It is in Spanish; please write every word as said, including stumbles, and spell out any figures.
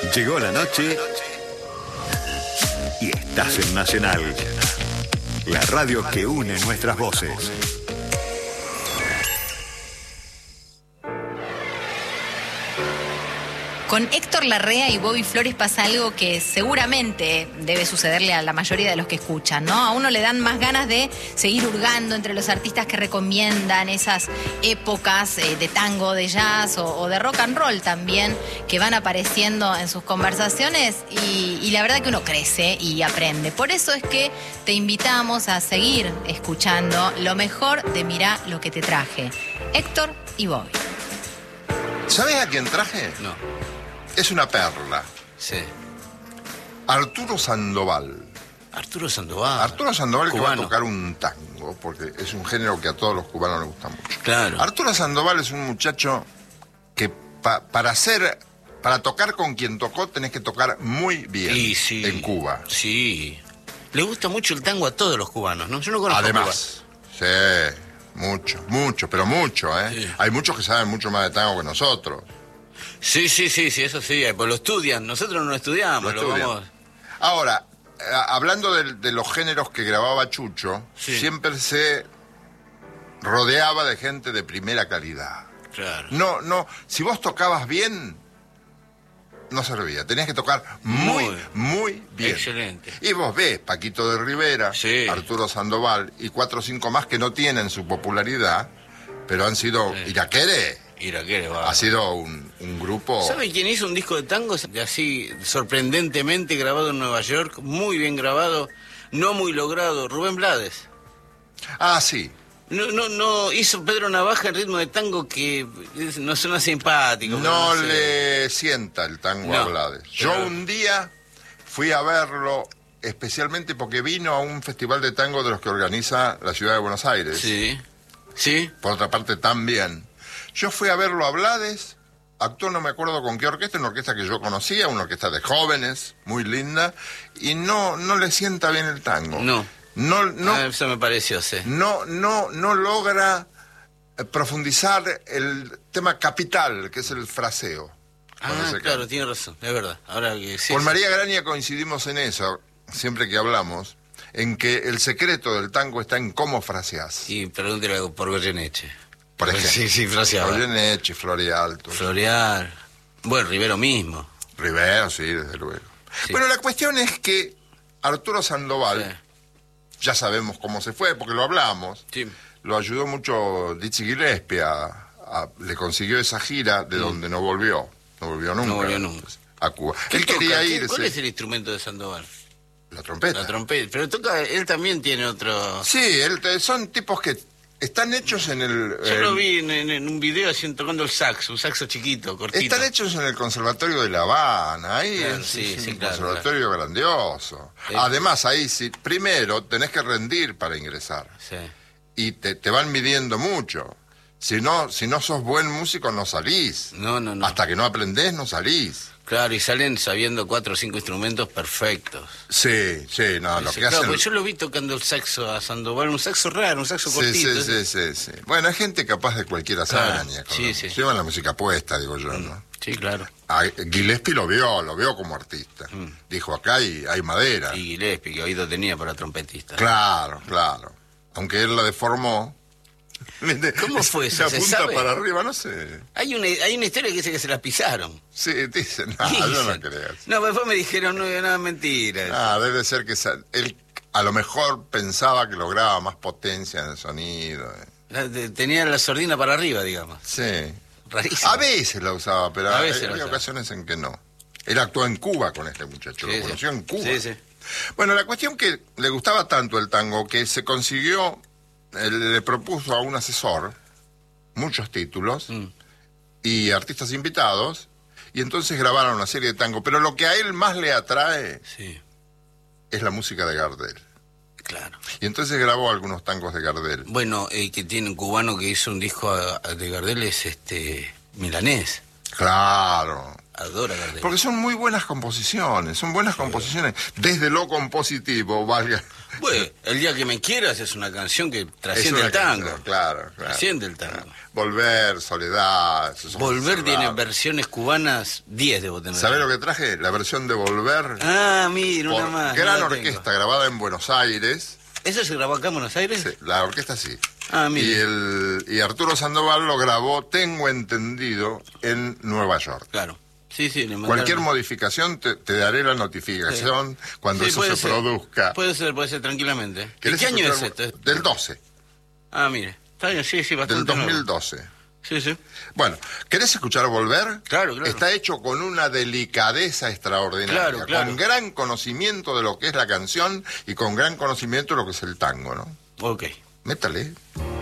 Llegó la noche y estás en Nacional, la radio que une nuestras voces. Con Héctor Larrea y Bobby Flores pasa algo que seguramente debe sucederle a la mayoría de los que escuchan, ¿no? A uno le dan más ganas de seguir hurgando entre los artistas que recomiendan esas épocas eh, de tango, de jazz o, o de rock and roll también, que van apareciendo en sus conversaciones y, y la verdad que uno crece y aprende. Por eso es que te invitamos a seguir escuchando lo mejor de Mirá lo que te traje. Héctor y Bobby. ¿Sabes a quién traje? No. Es una perla. Sí. Arturo Sandoval. Arturo Sandoval. Arturo Sandoval que va a Cubano. tocar un tango, porque es un género que a todos los cubanos les gusta mucho. Claro. Arturo Sandoval es un muchacho que pa- para hacer, para tocar con quien tocó tenés que tocar muy bien Sí, sí. en Cuba. Sí. Le gusta mucho el tango a todos los cubanos, ¿no? Yo no conozco Además, sí, mucho, mucho, pero mucho, ¿eh? Sí. Hay muchos que saben mucho más de tango que nosotros. Cuba. Sí, sí, sí, sí, eso sí, pues lo estudian. Nosotros no lo estudiamos, Lo lo, estudian. vamos... Ahora, eh, hablando de, de los géneros que grababa Chucho, Sí. siempre se rodeaba de gente de primera calidad. Claro. No, no, si vos tocabas bien, no servía. Tenías que tocar muy, Muy. muy bien. Excelente. Y vos ves, Paquito de Rivera, Sí. Arturo Sandoval y cuatro o cinco más que no tienen su popularidad, pero han sido... Sí. Iraquere Iraquere, va. ha sido un, un grupo... ¿Sabe quién hizo un disco de tangos así sorprendentemente grabado en Nueva York? Muy bien grabado, no muy logrado. Rubén Blades. Ah, sí. No, no, no, hizo Pedro Navaja en ritmo de tango que es- no suena simpático. pero No sé. le sienta el tango a No, Blades. Yo pero- un día fui a verlo especialmente porque vino a un festival de tango de los que organiza la ciudad de Buenos Aires. Sí, sí. Por otra parte también. Yo fui a verlo a Blades, actuó no me acuerdo con qué orquesta, una orquesta que yo conocía, una orquesta de jóvenes, muy linda, y no, no le sienta bien el tango. No. No, no, Ah, eso me pareció, sí. no, no, no logra eh, profundizar el tema capital, que es el fraseo. cuando Ah, se claro, canta. tiene razón, es verdad. Ahora que sí. Con sí. María Graña coincidimos en eso, siempre que hablamos, en que el secreto del tango está en cómo fraseás. Y pregúntele algo por Goyeneche. Por ejemplo. Sí, sí, fraseaba. Goyeneche, Florialto. Floreal. Bueno, Rivero mismo. Rivero, sí, desde luego. Sí. Bueno, la cuestión es que Arturo Sandoval, Sí. ya sabemos cómo se fue, porque lo hablamos, Sí. lo ayudó mucho Dizzy Gillespie, a- a- le consiguió esa gira de donde no volvió, no volvió nunca. No volvió nunca. A Cuba. ¿Qué Él toca? quería ¿Qué- irse. ¿Cuál es el instrumento de Sandoval? La trompeta. La trompeta. Pero toca, él también tiene otro... Sí, él te- son tipos que están hechos en el... Yo el- lo vi en, en- en un video haciendo tocando el saxo, un saxo chiquito, cortito. Están hechos en el Conservatorio de La Habana, ahí Claro, es, sí, es sí, un claro, conservatorio grandioso. Sí. Además, ahí sí, primero tenés que rendir para ingresar. Sí. Y te, te van midiendo mucho. Si no, si no sos buen músico, no salís. No, no, no. Hasta que no aprendés, no salís. Claro, y salen sabiendo cuatro o cinco instrumentos perfectos. Sí, sí, no, lo Sí, que claro, hacen... pues yo lo vi tocando el saxo a Sandoval, un saxo raro, un saxo Sí, cortito. sí, sí, sí, sí. Bueno, hay gente capaz de cualquier hazaña. Claro, con sí, la- sí. Llevan la música puesta, digo yo, ¿no? Sí, claro. A Gillespie lo vio, lo vio como artista. Mm. Dijo, acá hay, hay madera. Y Gillespie, que oído tenía para trompetista. Claro, claro. Aunque él la deformó. ¿Cómo fue eso? La ¿Se punta sabe? para arriba, no sé. Hay una, hay una historia que dice que se las pisaron. Sí, dicen, no, yo no Dicen. creo. No, pero después me dijeron, no, no, mentira. Ah, debe ser que esa- él a lo mejor pensaba que lograba más potencia en el sonido. eh. La- de- Tenía la sordina para arriba, digamos. Sí. Rarísimo. A veces la usaba, pero A hay, veces la hay usaba. ocasiones en que no. Él actuó en Cuba con este muchacho, Sí, lo sí. conoció en Cuba. Sí, sí. Bueno, la cuestión que le gustaba tanto el tango que se consiguió, él le propuso a un asesor muchos títulos Mm. y artistas invitados, y entonces grabaron una serie de tango. Pero lo que a él más le atrae Sí, es la música de Gardel. claro. Y entonces grabó algunos tangos de Gardel. Bueno, eh, que tiene un cubano que hizo un disco a- a- de Gardel es este milanés. Claro, adora Gardel. Porque son muy buenas composiciones, son buenas composiciones. Desde lo compositivo, valga. Bueno, El día que me quieras es una canción que Es trasciende una el tango. canción, claro, claro. Trasciende el tango. Volver, Soledad. esos son Volver tiene incerrables. versiones cubanas, diez debo tener. ¿Sabés lo que traje? La versión de Volver. Ah, mira, una por más. gran no la orquesta tengo. grabada en Buenos Aires. ¿Eso se grabó acá en Buenos Aires? Sí, la orquesta sí. Ah, mire. Y, el, y Arturo Sandoval lo grabó, tengo entendido, en Nueva York. Claro. Sí, sí, le mandaron. Cualquier modificación te, te daré la notificación cuando Sí, eso puede se ser. produzca. Puede ser, puede ser tranquilamente. ¿De ¿Querés qué año es escuchar? esto? Del doce, Ah, mire. Está bien, sí, sí, bastante del dos mil nuevo. doce. Sí, sí. Bueno, ¿querés escuchar Volver? Claro, claro. Está hecho con una delicadeza extraordinaria, Claro, claro. con gran conocimiento de lo que es la canción y con gran conocimiento de lo que es el tango, ¿no? Ok. Métale.